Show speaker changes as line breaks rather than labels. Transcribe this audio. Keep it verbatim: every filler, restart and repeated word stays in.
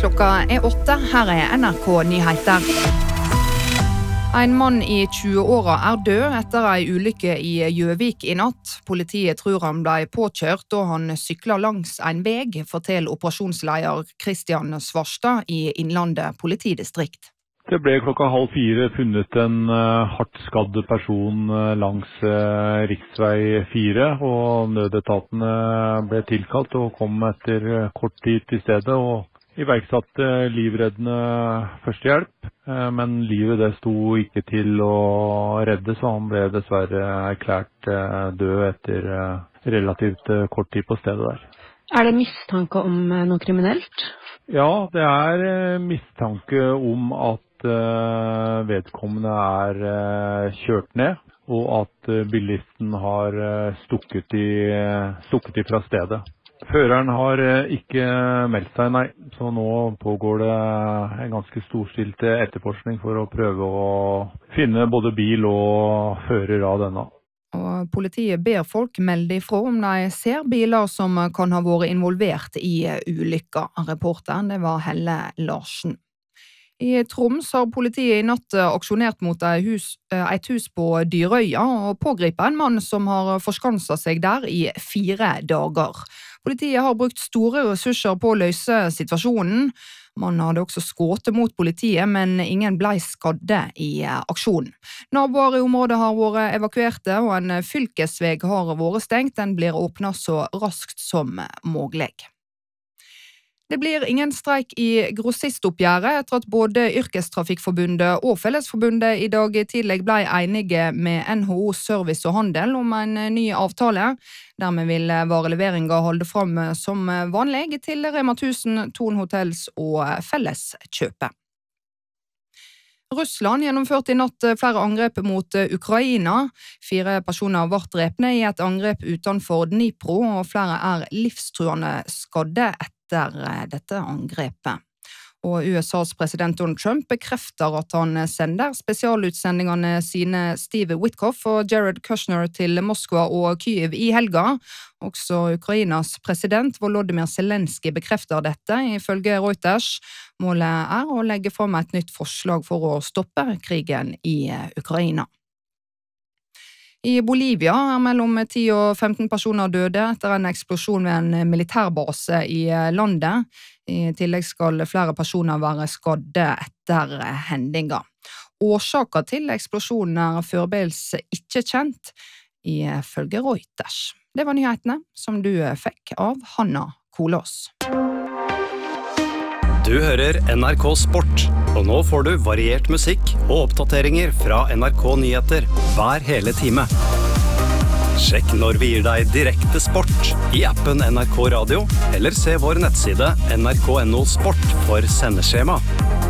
Klokka er åtte, her er N R K Nyheter. En mann i tjue-åra er død etter ei ulykke i Gjøvik i natt. Politiet tror han ble påkjørt da han sykla langs en veg, forteller operasjonsleder Kristian Svarstad i Innlandet politidistrikt.
Det ble klokka halv fire funnet en uh, hardt skadd person uh, langs uh, riksvei fire, og nødetatene ble tilkalt og kom etter uh, kort tid til stedet og iverksatte livreddende førstehjelp. Uh, men livet det sto ikke til å redde, så han ble dessverre erklært uh, død etter uh, relativt uh, kort tid på stedet der.
Er det mistanke om uh, noe kriminelt?
Ja, det er uh, mistanke om at Uh, vedkommende er uh, kjørt ned, og at uh, bilisten har uh, stukket, i, uh, stukket i fra stedet. Føreren har uh, ikke meldt seg, nei, så nå pågår det en ganske storstilt etterforskning for å prøve å finne både bil og fører av denne.
Og politiet ber folk melde ifra om de ser biler som kan ha vært involvert i ulykka. Reporteren, det var Helle Larsen. I Troms har politiet i natt aksjonert mot et hus, et hus på Dyrøya og pågripet en mann som har forskanset seg der i fire dager. Politiet har brukt store ressurser på å løse situasjonen. Mannen hadde også skutt mot politiet, men ingen ble skadde i aksjonen. Naboer i området har vært evakuerte, og en fylkesvei har vært stengt. Den blir åpnet så raskt som mulig. Det blir ingen streik i grossistoppgjøret etter at både Yrkestrafikkforbundet og Fellesforbundet i dag tidlig ble enige med N H O Service og Handel om en ny avtale. Dermed vil vareleveringa holde fram som vanlig til Rema tusen, Thon Hotels og Felleskjøpet. Russland gjennomførte i natt flere angrep mot Ukraina. Fire personer ble drepne i et angrep utenfor Dnipro, og flere er livstruende skadde etter dette angrepet. Og U S A's president Donald Trump bekrefter at han sender spesialutsendingene sine Steve Witkoff og Jared Kushner til Moskva og Kyiv i helga. Også Ukrainas president Volodymyr Zelensky bekrefter dette, ifølge Reuters. Målet er å legge fram et nytt forslag for å stoppe krigen i Ukraina. I Bolivia er mellom ti og femten personer døde etter en eksplosjon ved en militærbase i landet. I tillegg skal flere personer være skadde etter hendinga. Årsaken til eksplosjonen er foreløpig ikke kjent, ifølge Reuters. Det var nyhetene som du fikk av Hanna Kolås.
Du hører N R K Sport, og nå får du variert musikk og oppdateringer fra N R K Nyheter hver hele time. Sjekk når vi gir deg direkte sport i appen N R K Radio, eller se vår nettside N R K punktum no sport for sendeskjema.